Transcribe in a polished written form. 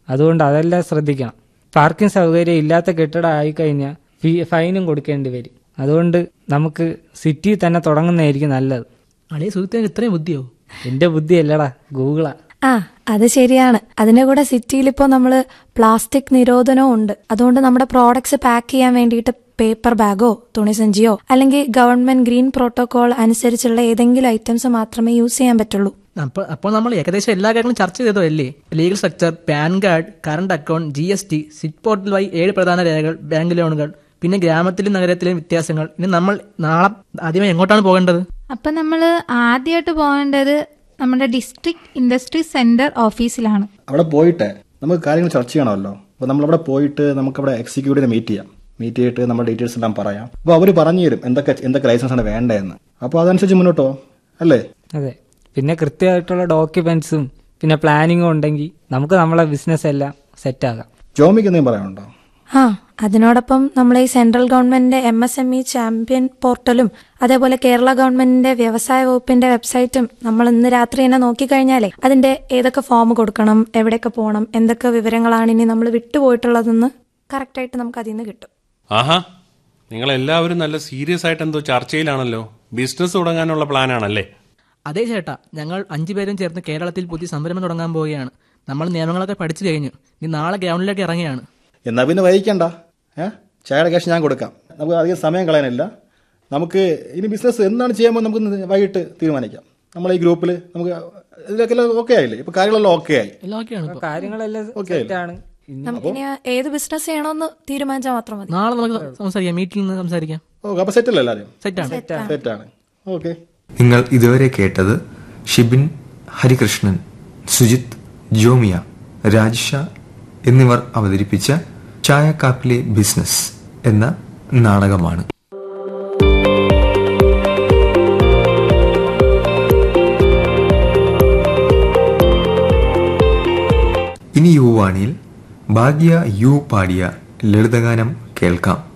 അതുകൊണ്ട് അതെല്ലാം ശ്രദ്ധിക്കണം. പാർക്കിംഗ് സൗകര്യം ഇല്ലാത്ത കെട്ടിടം ആയിക്കഴിഞ്ഞാൽ ഫൈനും കൊടുക്കേണ്ടി വരും. അതുകൊണ്ട് നമുക്ക് സിറ്റിയിൽ തന്നെ തുടങ്ങുന്നതായിരിക്കും നല്ലത്. അളിയ സുഹൃത്തിന് ഇത്രയും ബുദ്ധിയോ? എന്റെ ബുദ്ധി അല്ലടാ, ഗൂഗിളാ. അത് ശരിയാണ്. അതിന്റെ കൂടെ സിറ്റിയിൽ ഇപ്പോൾ നമ്മള് പ്ലാസ്റ്റിക് നിരോധനവും ഉണ്ട്. അതുകൊണ്ട് നമ്മുടെ പ്രോഡക്ട്സ് പാക്ക് ചെയ്യാൻ വേണ്ടിയിട്ട് പേപ്പർ ബാഗോ തുണിസഞ്ചിയോ അല്ലെങ്കിൽ ഗവൺമെന്റ് ഗ്രീൻ പ്രോട്ടോകോൾ അനുസരിച്ചുള്ള ഏതെങ്കിലും ഐറ്റംസ് മാത്രമേ യൂസ് ചെയ്യാൻ പറ്റുള്ളൂ. അപ്പോൾ നമ്മൾ ഏകദേശം എല്ലാ കാര്യങ്ങളും ചർച്ച ചെയ്തോ അല്ലേ? Legal structure, pan card, current account, GST, sit portal വഴി 7 പ്രധാന രേഖകൾ, ബാങ്ക് ലോണുകൾ, പിന്നെ ഗ്രാമത്തിലും നഗരത്തിലും വ്യത്യാസങ്ങൾ. ഇനി നമ്മൾ നാളെ ആദ്യമേ എങ്ങോട്ടാണ് പോകേണ്ടത്? അപ്പൊ നമ്മൾ ആദ്യമായിട്ട് പോകേണ്ടത് നമ്മുടെ ഡിസ്ട്രിക്ട് ഇൻഡസ്ട്രി സെന്റർ ഓഫീസിലാണ്. അവിടെ പോയിട്ട് നമുക്ക് കാര്യങ്ങൾ ചർച്ച ചെയ്യണമല്ലോ. അപ്പോൾ നമ്മളവിടെ പോയിട്ട് നമുക്കവിടെ എക്സിക്യൂട്ടീവിനെ മീറ്റ് ചെയ്തിട്ട് നമ്മുടെ ഡീറ്റെയിൽസ് എല്ലാം പറയാം. അപ്പോൾ അവർ പറഞ്ഞു തരും എന്തൊക്കെ ലൈസൻസ് ആണ് വേണ്ടതെന്ന്. അപ്പോൾ അതനുസരിച്ച് മുന്നോട്ടോ അല്ലേ? അതെ. പിന്നെ കൃത്യമായിട്ടുള്ള ഡോക്യുമെന്റ്സും പിന്നെ പ്ലാനിങ്ങും ഉണ്ടെങ്കിൽ നമുക്ക് നമ്മളെ ബിസിനസ് എല്ലാം സെറ്റാകാം. ജോമിക്ക് എന്തെങ്കിലും പറയാനുണ്ടോ? അതിനോടൊപ്പം നമ്മൾ ഈ സെൻട്രൽ ഗവൺമെന്റിന്റെ MSME ചാമ്പ്യൻ പോർട്ടലും അതേപോലെ കേരള ഗവൺമെന്റിന്റെ വ്യവസായ വകുപ്പിന്റെ വെബ്സൈറ്റും നമ്മൾ ഇന്ന് രാത്രി തന്നെ നോക്കിക്കഴിഞ്ഞാലേ അതിന്റെ ഏതൊക്കെ ഫോം കൊടുക്കണം, എവിടെയൊക്കെ പോകണം, എന്തൊക്കെ വിവരങ്ങളാണ് ഇനി നമ്മൾ വിട്ടുപോയിട്ടുള്ളതെന്ന് കറക്റ്റായിട്ട് നമുക്ക് അതിൽ നിന്ന് കിട്ടും. ആഹാ, നിങ്ങളെല്ലാവരും നല്ല സീരിയസ് ആയിട്ട് എന്തോ ചർച്ചയിലാണല്ലോ. ബിസിനസ് തുടങ്ങാനുള്ള പ്ലാനാണല്ലേ? അതേ ചേട്ടാ, ഞങ്ങൾ 5 പേരും ചേർന്ന് കേരളത്തിൽ പുതിയ സംരംഭം തുടങ്ങാൻ പോവുകയാണ്. നമ്മൾ നിയമങ്ങളൊക്കെ പഠിച്ചു കഴിഞ്ഞു. ഇനി നാളെ ഗ്രൗണ്ടിലേക്ക് ഇറങ്ങിയാണ്. എന്നാ പിന്നെ വൈകിക്കണ്ട. ചായയുടെ ക്യാഷ് ഞാൻ കൊടുക്കാം. നമുക്ക് അധികം സമയം കളയാനില്ല. നമുക്ക് ഇനി ബിസിനസ് എന്താണ് ചെയ്യാൻ നമുക്ക് വൈകിട്ട് തീരുമാനിക്കാം. നമ്മളെ ഈ ഗ്രൂപ്പിൽ നമുക്ക് ഇതിലൊക്കെ ഓക്കെ ആയില്ലേ? ഇപ്പൊ കാര്യങ്ങളെല്ലാം ഓക്കെ ആയി. കാര്യങ്ങളെല്ലാം സെറ്റാണ്. നമുക്കിനി ഏത് ബിസിനസ് ചെയ്യണമെന്ന് തീരുമാനിച്ചാൽ മാത്രം മതി. നാളെ നമുക്ക് സംസാരിക്കാം, മീറ്റിംഗിൽ നിന്ന് സംസാരിക്കാം. അപ്പൊ സെറ്റല്ലേ എല്ലാവരും? സെറ്റാണ്. ഓക്കെ. നിങ്ങൾ ഇതുവരെ കേട്ടത് ഷിബിൻ, ഹരികൃഷ്ണൻ, സുജിത്, ജോമിയ, രാജിഷ എന്നിവർ അവതരിപ്പിച്ച ചായക്കാപ്പിലെ ബിസിനസ് എന്ന നാടകമാണ്. ഇനി യുവാണിയിൽ ഭാഗ്യ യു പാടിയ ലളിതഗാനം കേൾക്കാം.